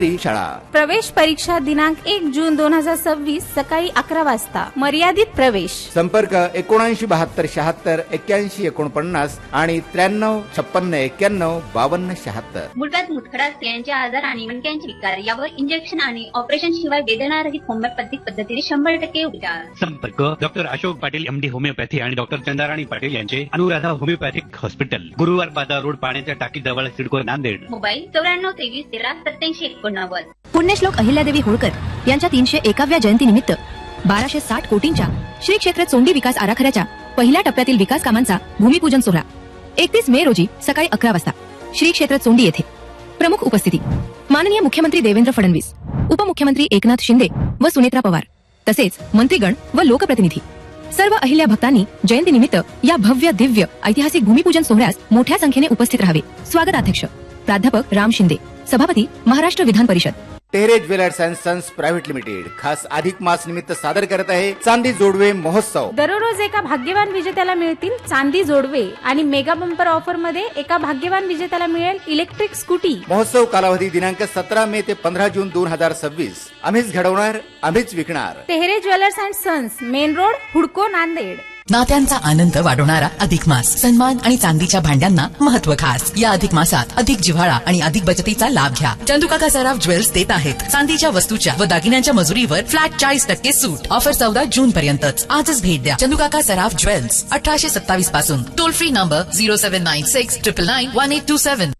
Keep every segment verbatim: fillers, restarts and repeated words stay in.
शाळा. प्रवेश परीक्षा दिनांक एक जून दोन हजार सव्वीस सकाळी अकरा वाजता. मर्यादित प्रवेश. संपर्क एकोणऐंशी बहात्तर शहात्तर एक्क्याऐंशी एकोणपन्नास आणि त्र्याण्णव छप्पन्न एक्क्याण्णव बावन्न शहात्तर. मुळव्याध मुतखडा स्त्रियांचे आजार आणि मणक्यांचे विकार यावर इंजेक्शन आणि ऑपरेशन शिवाय वेदनारहित होमिओपॅथिक पद्धतीने शंभर टक्के उपचार. संपर्क doctor Ashok Patil MD homeopathy आणि डॉक्टर चंदाराणी पाटील यांचे अनुराधा होमिओपॅथिक हॉस्पिटल, गुरुवार बाजार रोड, पाण्याच्या टाकी जवळ, सिडको, नांदेड. मोबाईल चौऱ्याण्णव तेवीस तेरा सत्याऐंशी एकोणनव्वद. पुण्यश्लोक अहिल्यादेवी होळकर यांच्या तीनशे एकाव्या जयंतीनिमित्त बाराशे साठ कोटींच्या श्री क्षेत्र चोंडी विकास आराखड्याच्या पहिल्या टप्प्यातील विकास कामांचा भूमिपूजन सोहळा एकतीस मे रोजी सकाळी अकरा वाजता श्री क्षेत्र चोंडी येथे. प्रमुख उपस्थिती माननीय मुख्यमंत्री देवेंद्र फडणवीस, उपमुख्यमंत्री एकनाथ शिंदे व सुनेत्रा पवार, तसेच मंत्रीगण व लोकप्रतिनिधी. सर्व अहिल्या भक्तांनी जयंतीनिमित्त या भव्य दिव्य ऐतिहासिक भूमिपूजन सोहळ्यास मोठ्या संख्येने उपस्थित राहावे. स्वागताध्यक्ष प्राध्यापक राम शिंदे, सभापती Maharashtra Vidhan Parishad. Tehre jewellers and sons private limited खास अधिक मास निमित्त सादर करत आहे चांदी जोडवे महोत्सव. दररोज एका भाग्यवान विजेत्याला मिळतील चांदी जोडवे आणि मेगा बंपर ऑफर मध्ये एका भाग्यवान विजेत्याला मिळेल इलेक्ट्रिक स्कूटी. महोत्सव कालावधी दिनांक सतरा मे ते पंधरा जून दोन हजार सव्वीस. आम्हीच घडवणार, आम्हीच विकणार. Tehre jewellers and sons, main road, हुडको, नांदेड. नात्यांचा आनंद वाढवणारा अधिक मास. सन्मान आणि चांदीच्या भांड्यांना महत्व खास. या अधिक मासात अधिक जिव्हाळा आणि अधिक बचतीचा लाभ घ्या. चंदुकाका सराफ ज्वेल्स देत आहेत चांदीच्या वस्तूच्या व दागिन्यांच्या मजुरीवर फ्लॅट चाळीस टक्के सूट. ऑफर चौदा जून पर्यंतच. आजच भेट द्या चंदुकाका सराफ ज्वेल्स, अठराशे सत्तावीस पासून. Toll free number zero seven nine six triple nine one eight to seven.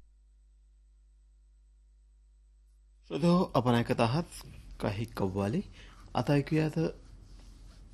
आपण ऐकत आहात काही कव्वाली. आता ऐकूयात